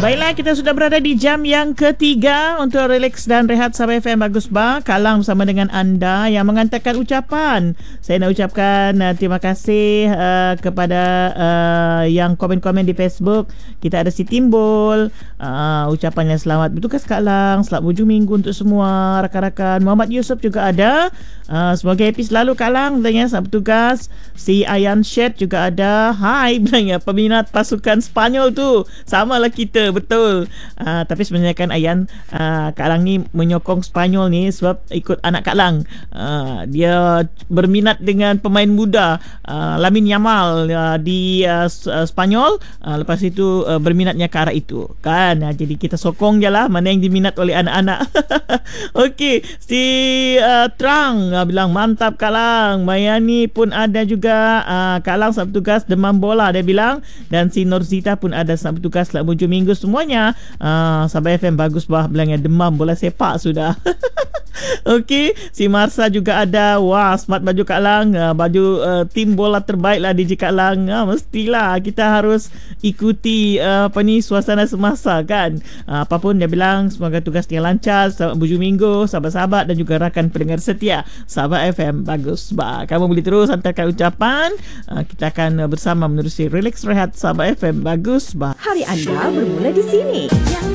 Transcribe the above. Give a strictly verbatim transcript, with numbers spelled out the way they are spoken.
Baiklah, kita sudah berada di jam yang ketiga untuk relax dan rehat Sabah F M. Bagus bah, Kalang bersama dengan anda yang mengantarkan ucapan. Saya nak ucapkan uh, terima kasih uh, kepada uh, yang komen-komen di Facebook. Kita ada si Timbul, uh, ucapannya selamat bertugas Kak Lang, selamat hujung minggu untuk semua rakan-rakan. Muhammad Yusof juga ada, uh, semoga happy selalu Kak Lang, bilangnya selamat bertugas. Si Ayan Shed juga ada, hai bilangnya peminat pasukan Spanyol tu, samalah kita. Betul. Uh, tapi sebenarnya kan Ayan, uh, Kak Lang ni menyokong Spanyol ni sebab ikut anak Kak Lang. Uh, dia berminat dengan pemain muda uh, Lamine Yamal uh, di uh, Spanyol. Uh, lepas itu uh, berminatnya ke arah itu kan. Uh, jadi kita sokong je lah mana yang diminat oleh anak-anak. Okey, si uh, Trang uh, bilang mantap Kak Lang. Mayani pun ada juga, uh, Kak Lang selamat bertugas demam bola dia bilang. Dan si Norzita pun ada selamat bertugas selamat hujung minggu semuanya. uh, Sabah F M bagus bah, bilangnya demam bola sepak sudah. Okey, si Marsa juga ada. Wah, smart baju Kak Lang, uh, baju uh, tim bola terbaik lah di Kak Lang. uh, Mestilah kita harus ikuti uh, apa ni, suasana semasa kan. uh, Apapun dia bilang, semoga tugasnya lancar, selamat hujung minggu sahabat-sahabat dan juga rakan pendengar setia Sabah F M. Bagus bah, kamu boleh terus hantarkan ucapan. uh, Kita akan uh, bersama menerusi relax rehat Sabah F M. Bagus bah. Hari anda bermula di sini.